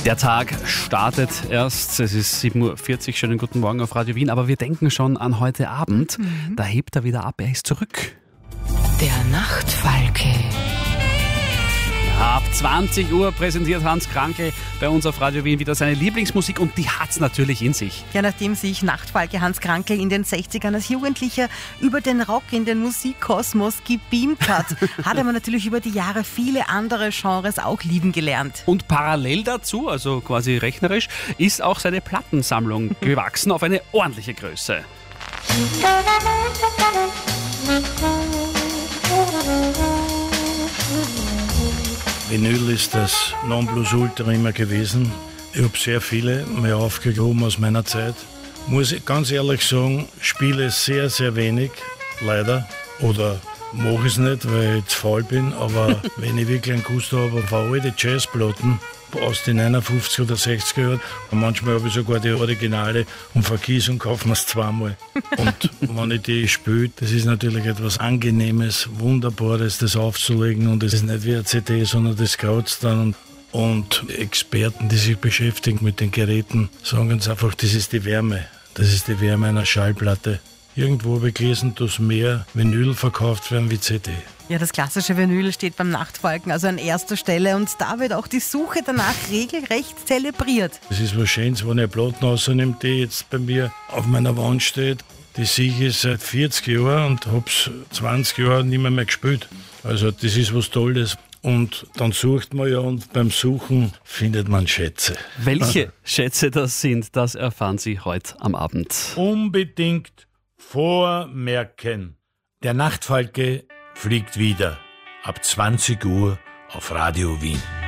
Der Tag startet erst, es ist 7.40 Uhr, schönen guten Morgen auf Radio Wien, aber wir denken schon an heute Abend, da hebt er wieder ab, er ist zurück. Der Nachtfalke. Ab 20 Uhr präsentiert Hans Krankl bei uns auf Radio Wien wieder seine Lieblingsmusik und die hat's natürlich in sich. Ja, nachdem sich Nachtfalke Hans Krankl in den 60ern als Jugendlicher über den Rock in den Musikkosmos gebeamt hat, hat er natürlich über die Jahre viele andere Genres auch lieben gelernt. Und parallel dazu, also quasi rechnerisch, ist auch seine Plattensammlung gewachsen auf eine ordentliche Größe. Vinyl ist das Nonplusultra immer gewesen. Ich habe sehr viele mir aufgehoben aus meiner Zeit. Muss ich ganz ehrlich sagen, spiele sehr, sehr wenig, leider. Oder mache es nicht, weil ich zu faul bin. Aber wenn ich wirklich einen Gusto habe, auf alte Jazzplatten aus den 59 oder 60er Jahren. Und manchmal habe ich sogar die Originale und vergieße und kaufe mir es zweimal. Und wenn ich die spiele, das ist natürlich etwas Angenehmes, Wunderbares, das aufzulegen. Und es ist nicht wie eine CD, sondern das graut dann. Und Experten, die sich beschäftigen mit den Geräten, sagen uns einfach, das ist die Wärme. Das ist die Wärme einer Schallplatte. Irgendwo habe ich gelesen, dass mehr Vinyl verkauft werden wie CD. Ja, das klassische Vinyl steht beim Nachtfalken also an erster Stelle und da wird auch die Suche danach regelrecht zelebriert. Es ist was Schönes, wenn ich eine Platte rausnehme, die jetzt bei mir auf meiner Wand steht. Die sehe ich seit 40 Jahren und habe es 20 Jahre nicht mehr gespielt. Also das ist was Tolles. Und dann sucht man ja und beim Suchen findet man Schätze. Welche Schätze das sind, das erfahren Sie heute am Abend. Unbedingt vormerken. Der Nachtfalke fliegt wieder ab 20 Uhr auf Radio Wien.